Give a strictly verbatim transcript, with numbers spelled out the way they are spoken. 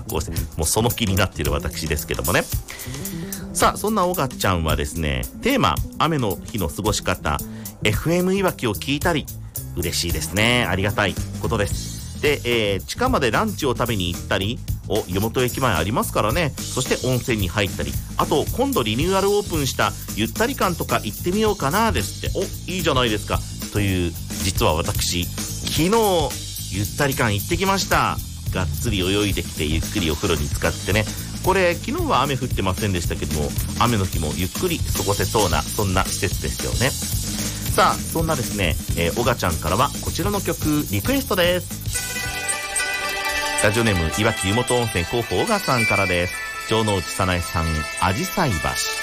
光してもうその気になっている私ですけどもね。さあそんなオガちゃんはですね、テーマ雨の日の過ごし方 エフエム いわきを聞いたり、嬉しいですね、ありがたいことです。で、えー、地下までランチを食べに行ったり、お湯本駅前ありますからね。そして温泉に入ったり、あと今度リニューアルオープンしたゆったり館とか行ってみようかなですって。お、いいじゃないですか。という、実は私昨日ゆったり館行ってきました。がっつり泳いできてゆっくりお風呂に浸かってね。これ昨日は雨降ってませんでしたけども、雨の日もゆっくり過ごせそうなそんな施設ですよね。さあそんなですね、えー、オガちゃんからはこちらの曲リクエストです。ラジオネームいわき湯本温泉広報オガさんからです。城之内早苗さん、あじさい橋。